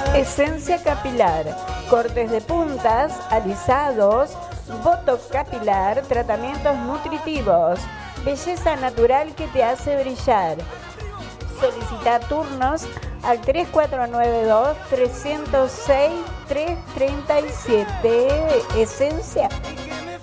Esencia capilar, cortes de puntas, alisados, botox capilar, tratamientos nutritivos, belleza natural que te hace brillar. Solicita turnos al 3492-306-337. Esencia